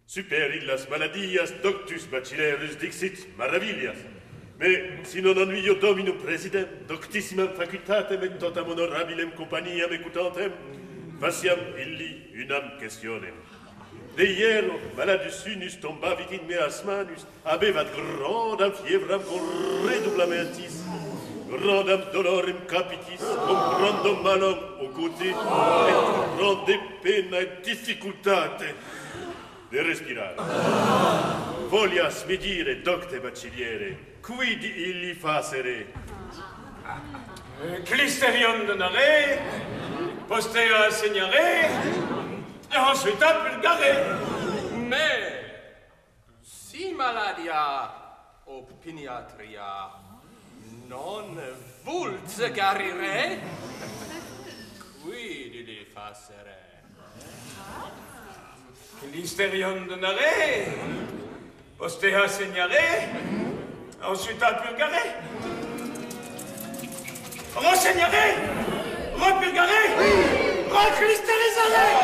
Super illas maladias, doctus bacillerus dixit maravillas. Mais si non ennuio dominum presidem, doctissimam facultatem et totam honorabilem compagniam ecutantem, faciam illi unam questionem. De hiero maladus unus tombavit in meas manus, habevat grandam fiebram cum redublamentis, grandam dolorem capitis, cum grandum malum ocuti, et grande pena et difficultate de respirare. Volias mi dire, docte baciliere, quid illi facere? Clisterion donare, postea signare, et ensuite purgare. Mais, si maladia opiniatria non vult garire, quid illi facere? Clisterion donare, postea signare, ensuite purgare. Renseignerez, repurgarez, reclisterisez.